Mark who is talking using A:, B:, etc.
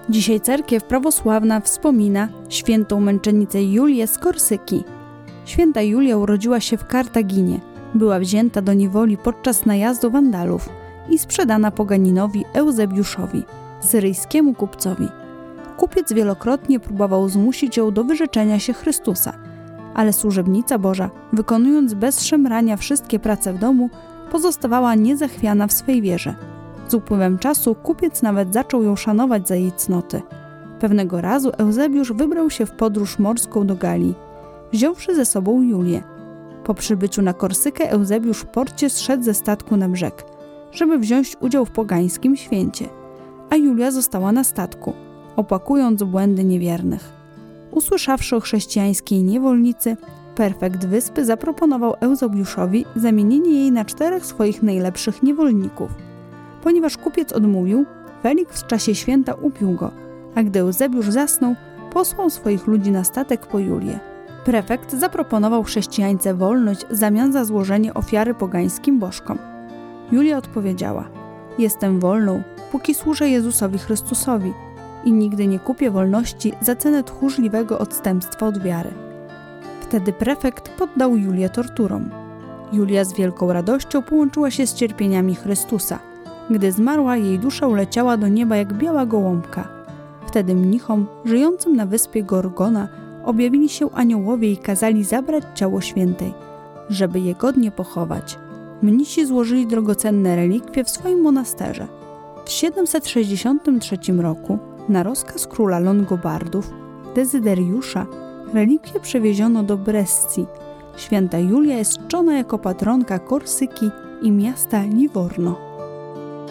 A: Dzisiaj cerkiew prawosławna wspomina świętą męczennicę Julię z Korsyki. Święta Julia urodziła się w Kartaginie. Była wzięta do niewoli podczas najazdu Wandalów i sprzedana poganinowi Eusebiuszowi, syryjskiemu kupcowi. Kupiec wielokrotnie próbował zmusić ją do wyrzeczenia się Chrystusa, ale służebnica Boża, wykonując bez szemrania wszystkie prace w domu, pozostawała niezachwiana w swej wierze. Z upływem czasu kupiec nawet zaczął ją szanować za jej cnoty. Pewnego razu Eusebiusz wybrał się w podróż morską do Galii, wziąwszy ze sobą Julię. Po przybyciu na Korsykę Eusebiusz w porcie zszedł ze statku na brzeg, żeby wziąć udział w pogańskim święcie, a Julia została na statku, opłakując błędy niewiernych. Usłyszawszy o chrześcijańskiej niewolnicy, prefekt wyspy zaproponował Eusebiuszowi zamienienie jej na 4 swoich najlepszych niewolników. Ponieważ kupiec odmówił, Feliks w czasie święta upił go, a gdy Eusebiusz zasnął, posłał swoich ludzi na statek po Julię. Prefekt zaproponował chrześcijance wolność w zamian za złożenie ofiary pogańskim bożkom. Julia odpowiedziała: jestem wolną, póki służę Jezusowi Chrystusowi i nigdy nie kupię wolności za cenę tchórzliwego odstępstwa od wiary. Wtedy prefekt poddał Julię torturom. Julia z wielką radością połączyła się z cierpieniami Chrystusa. Gdy zmarła, jej dusza uleciała do nieba jak biała gołąbka. Wtedy mnichom żyjącym na wyspie Gorgona objawili się aniołowie i kazali zabrać ciało świętej, żeby je godnie pochować. Mnisi złożyli drogocenne relikwie w swoim monasterze. W 763 roku na rozkaz króla Longobardów, Dezyderiusza, relikwie przewieziono do Brescji. Święta Julia jest czczona jako patronka Korsyki i miasta Livorno.